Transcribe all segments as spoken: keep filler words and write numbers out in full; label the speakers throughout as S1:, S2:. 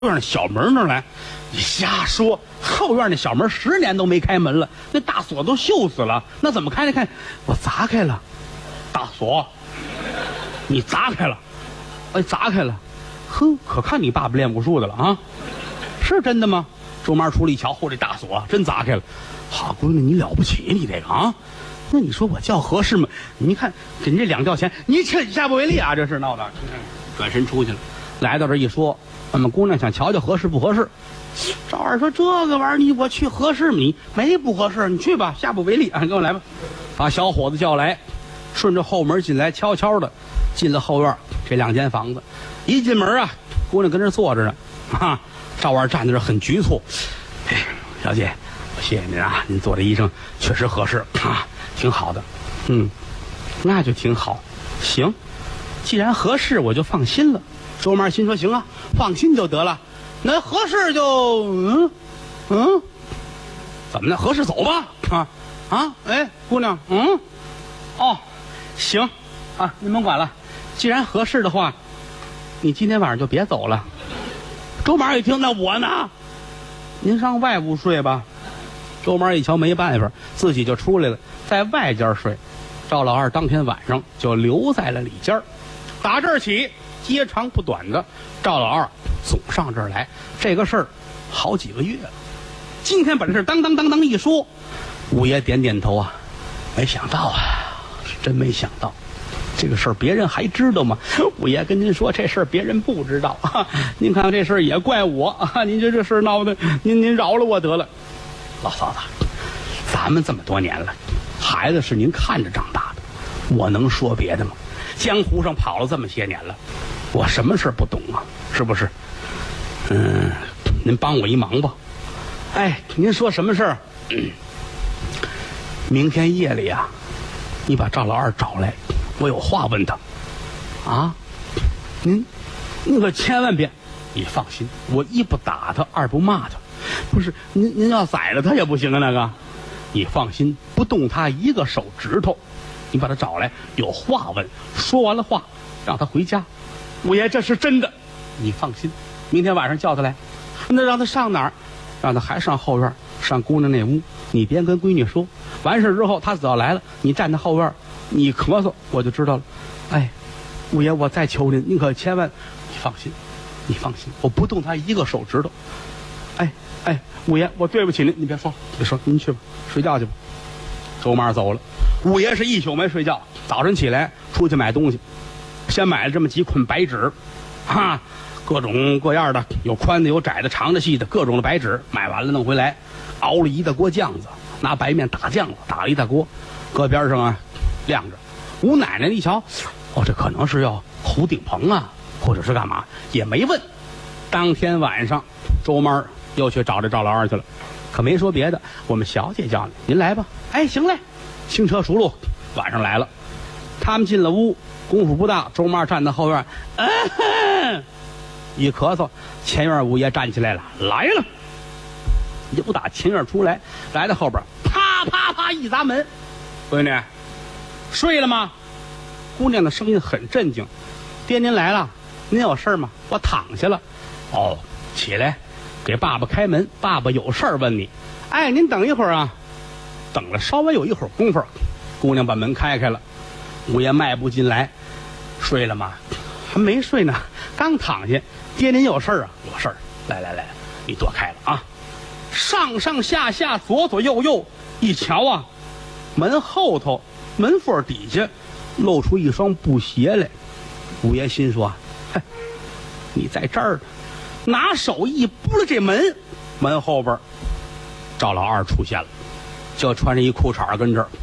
S1: 院的小门那儿来，你瞎说！后院那小门十年都没开门了，那大锁都锈死了，那怎么开？你看，我砸开了，大锁，你砸开了，哎，砸开了，哼，可看你爸爸练武术的了啊！是真的吗？周妈出来一瞧，嚯，这大锁真砸开了，好闺女，你了不起，你这个啊！那你说我叫合适吗？你看给你这两吊钱，你这下不为例啊！这是闹的，转身出去了。来到这一说，俺们姑娘想瞧瞧合适不合适。赵二说：“这个玩意儿，你我去合适吗？你没不合适，你去吧，下不为例啊！跟我来吧。”把小伙子叫来，顺着后门进来，悄悄的进了后院。这两间房子，一进门啊，姑娘跟这坐着呢。啊，赵二站在这很局促。哎，小姐，谢谢您啊，您做的衣裳确实合适啊，挺好的。嗯，那就挺好。行，既然合适，我就放心了。周妈心说：“行啊，放心就得了。那合适就嗯嗯，怎么的？合适走吧啊啊！哎，姑娘，嗯，哦，行啊，你甭管了。既然合适的话，你今天晚上就别走了。”周妈一听，那我呢？您上外屋睡吧。周妈一瞧没办法，自己就出来了，在外间睡。赵老二当天晚上就留在了里间。打这儿起，接长不短的，赵老二总上这儿来。这个事儿好几个月了。今天把这事当当当当一说，五爷点点头啊，没想到啊，是真没想到。这个事儿别人还知道吗？五爷跟您说，这事儿别人不知道啊。您看看这事儿也怪我啊！您这这事儿闹的，您您饶了我得了。老嫂子，咱们这么多年了，孩子是您看着长大的，我能说别的吗？江湖上跑了这么些年了，我什么事儿不懂啊？是不是？嗯，您帮我一忙吧。哎，您说什么事儿？嗯，明天夜里呀、啊，你把赵老二找来。我有话问他，啊，您，您可千万别，你放心，我一不打他，二不骂他，不是您您要宰了他也不行啊，那个，你放心，不动他一个手指头，你把他找来，有话问，说完了话，让他回家。五爷，这是真的，你放心，明天晚上叫他来，那让他上哪儿？让他还上后院，上姑娘那屋，你别跟闺女说，完事之后他只要来了，你站在后院。你咳嗽我就知道了。哎，五爷，我再求您，您可千万，你放心，你放心，我不动他一个手指头。哎哎，五爷，我对不起您，你别说，别说，您去吧，睡觉去吧。周妈走了，五爷是一宿没睡觉，早晨起来出去买东西，先买了这么几捆白纸，哈，各种各样的，有宽的，有窄的，长的，细的，各种的白纸，买完了弄回来，熬了一大锅酱子，拿白面打酱子，打了一大锅，搁边上啊。晾着，吴奶奶一瞧，哦，这可能是要糊顶棚啊，或者是干嘛，也没问。当天晚上，周妈又去找这赵老二去了，可没说别的。我们小姐叫你，您来吧。哎，行嘞，轻车熟路，晚上来了。他们进了屋，功夫不大，周妈站在后院，嗯，一咳嗽，前院五爷站起来了，来了，又打前院出来，来到后边，啪啪啪一砸门，闺女。睡了吗？姑娘的声音很震惊。爹，您来了，您有事吗？我躺下了。哦，起来，给爸爸开门，爸爸有事儿问你。哎，您等一会儿啊。等了稍微有一会儿功夫，姑娘把门开开了。五爷迈步进来，睡了吗？还没睡呢，刚躺下。爹，您有事儿啊？有事儿。来来来，你躲开了啊。上上下下，左左右右，一瞧啊，门后头。门缝底下露出一双布鞋来，五爷心说：“嘿，你在这儿呢。”拿手一拨了这门，门后边赵老二出现了，就穿着一裤衩跟这儿。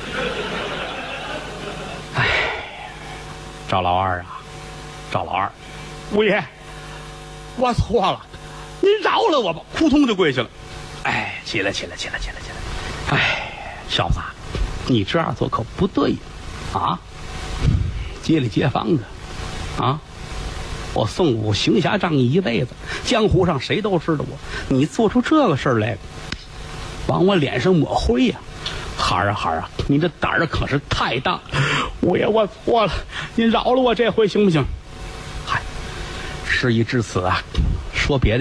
S1: 哎，赵老二啊，赵老二，五爷，我错了，您饶了我吧！扑通就跪下了。哎，起来，起来，起来，起来，起来！哎，小子。你这样做可不对啊！街里街坊的啊，我宋武行侠仗义一辈子，江湖上谁都知道我。你做出这个事儿来，往我脸上抹灰呀、啊！孩儿啊孩儿啊，你这胆儿可是太大！五爷，我错了，您饶了我这回行不行？嗨，事已至此啊， 说别的。